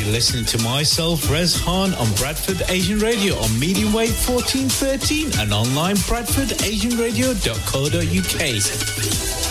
listening to myself, Rez Khan, on Bradford Asian Radio on medium wave 1413 and online bradfordasianradio.co.uk.